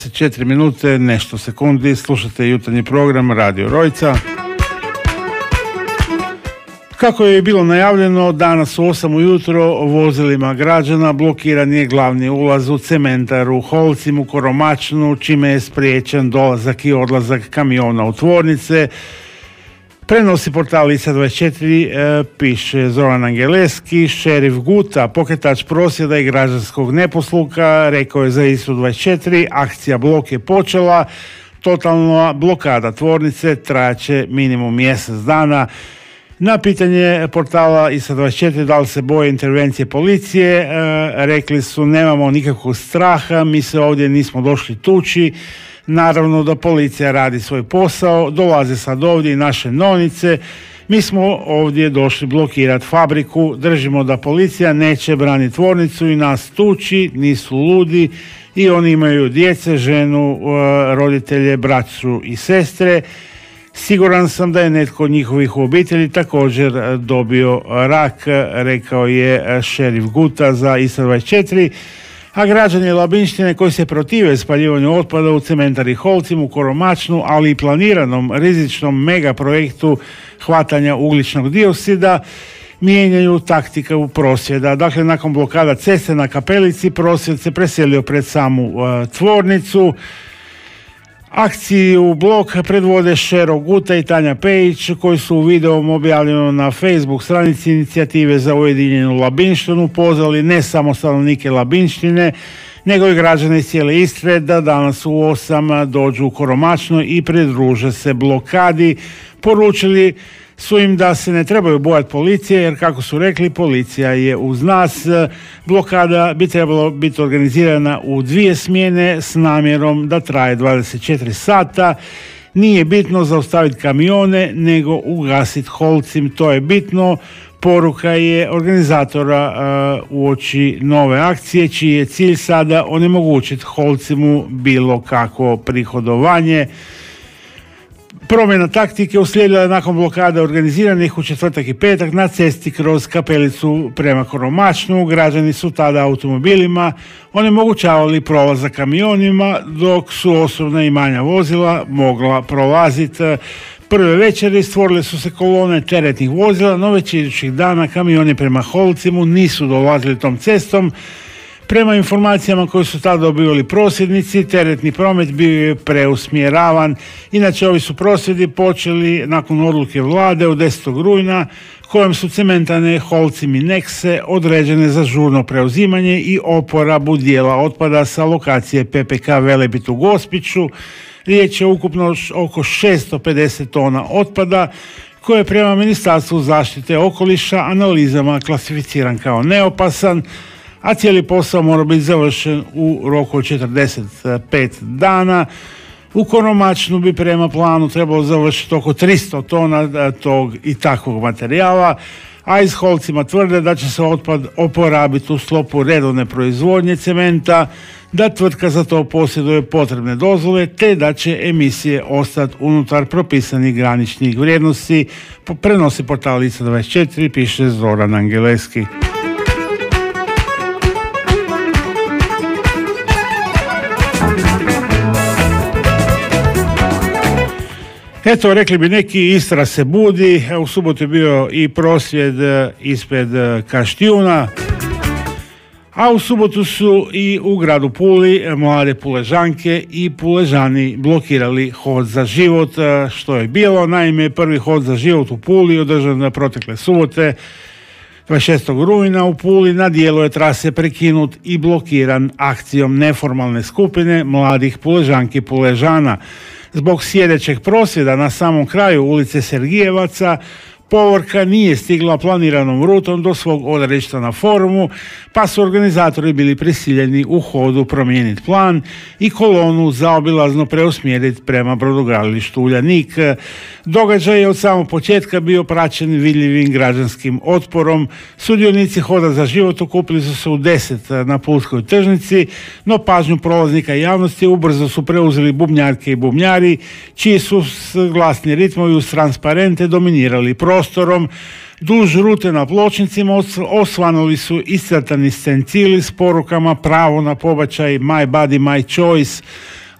4 minute, nešto sekundi, slušate jutarnji program Radio Rojca. Kako je bilo najavljeno, danas u 8 ujutro vozilima građana blokiran je glavni ulaz u cementaru u Holcim u Koromačnu, čime je spriječen dolazak i odlazak kamiona u tvornice. Prenosi portal ISA24, piše Zoran Angeleski. Šerif Guta, pokretač prosvjeda i građanskog neposluha, rekao je za ISA24, akcija blok je počela, totalna blokada tvornice trajaće minimum mjesec dana. Na pitanje portala ISA24 da li se boje intervencije policije, rekli su nemamo nikakvog straha, mi se ovdje nismo došli tući. Naravno da policija radi svoj posao, dolaze sad ovdje i naše nonice, mi smo ovdje došli blokirati fabriku, držimo da policija neće braniti tvornicu i nas tući, nisu ludi i oni imaju djece, ženu, roditelje, braću i sestre. Siguran sam da je netko od njihovih u obitelji također dobio rak, rekao je šerif Guta za ISA24. A građani Labinštine koji se protive spaljivanju otpada u cementari Holcim u Koromačnu, ali i planiranom rizičnom mega projektu hvatanja ugljičnog dioksida, mijenjaju taktiku prosvjeda. Dakle, nakon blokada ceste na Kapelici, prosvjed se preselio pred samu tvornicu. Akciju blok predvode Šero Guta i Tanja Pejić, koji su u videom objavljeno na Facebook stranici inicijative za ujedinjenu Labinštinu pozvali ne samo stanovnike Labinštine, nego i građane iz cijele Istre da danas u 8 dođu u Koromačnu i pridruže se blokadi. Poručili su im da se ne trebaju bojati policije, jer kako su rekli, policija je uz nas. Blokada bi trebalo biti organizirana u 2 smjene s namjerom da traje 24 sata. Nije bitno zaustaviti kamione, nego ugasiti Holcim, to je bitno. Poruka je organizatora uoči nove akcije, čiji je cilj sada onemogućiti Holcimu bilo kakvo prihodovanje. Promjena taktike uslijedila je nakon blokade organiziranih u četvrtak i petak na cesti kroz Kapelicu prema Koromačnu. Građani su tada automobilima onemogućavali prolazak kamionima, dok su osobna i manja vozila mogla prolaziti. Prve večeri stvorile su se kolone teretnih vozila, no već idućih dana kamioni prema Holcimu nisu dolazili tom cestom. Prema informacijama koje su tada dobivali prosvjednici, teretni promet bio je preusmjeravan. Inače, ovi su prosvjedi počeli nakon odluke vlade od 10. rujna, kojom su cementane Holcim i Nexe određene za žurno preuzimanje i oporabu dijela otpada sa lokacije PPK Velebit u Gospiću. Riječ je ukupno oko 650 tona otpada, koje je prema Ministarstvu zaštite okoliša analizama klasificiran kao neopasan, a cijeli posao mora biti završen u roku od 45 dana. U Koromačnu bi prema planu trebalo završiti oko 300 tona tog i takvog materijala, a iz Holcima tvrde da će se otpad oporabiti u sklopu redovne proizvodnje cementa, da tvrtka za to posjeduje potrebne dozvole, te da će emisije ostati unutar propisanih graničnih vrijednosti. Prenosi portal ISA24, piše Zoran Angeleski. Eto, rekli bi neki, Istra se budi. U subotu je bio i prosvjed ispred Kaštijuna, a u subotu su i u gradu Puli mlade Puležanke i Puležani blokirali hod za život, što je bilo. Naime, prvi hod za život u Puli održan na protekle subote 26. rujna u Puli. Na dijelu je trase prekinut i blokiran akcijom neformalne skupine mladih Puležanki i Puležana. Zbog sljedećeg prosvjeda na samom kraju ulice Sergijevaca, povorka nije stigla planiranom rutom do svog odredišta na forumu, pa su organizatori bili prisiljeni u hodu promijeniti plan i kolonu zaobilazno preusmjeriti prema brodogradilištu Uljanik. Događaj je od samog početka bio praćen vidljivim građanskim otporom. Sudionici hoda za život okupili su se u 10 na Pulskoj tržnici, no pažnju prolaznika i javnosti ubrzo su preuzeli bubnjarke i bubnjari, čiji su glasni ritmovi uz transparente dominirali prostorom. Duž rute na pločnicima osvanuli su iscrtani stencili s porukama pravo na pobačaj, my body, my choice.